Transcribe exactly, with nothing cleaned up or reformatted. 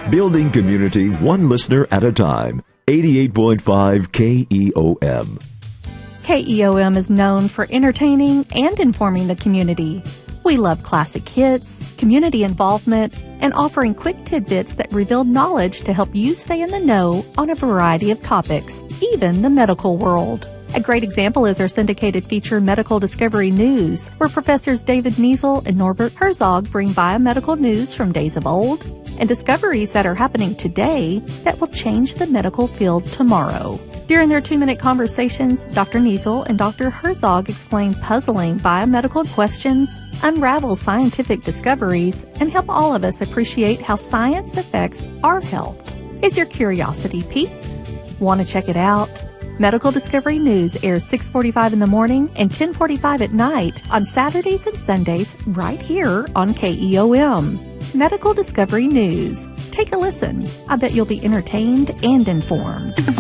Building community one listener at a time. eighty-eight point five K E O M. K E O M is known for entertaining and informing the community. We love classic hits, community involvement, and offering quick tidbits that reveal knowledge to help you stay in the know on a variety of topics, even the medical world. A great example is our syndicated feature Medical Discovery News, where Professors David Niesel and Norbert Herzog bring biomedical news from days of old and discoveries that are happening today that will change the medical field tomorrow. During their two-minute conversations, Doctor Niesel and Doctor Herzog explain puzzling biomedical questions, unravel scientific discoveries, and help all of us appreciate how science affects our health. Is your curiosity piqued? Want to check it out? Medical Discovery News airs six forty-five in the morning and ten forty-five at night on Saturdays and Sundays right here on K E O M. Medical Discovery News. Take a listen. I bet you'll be entertained and informed.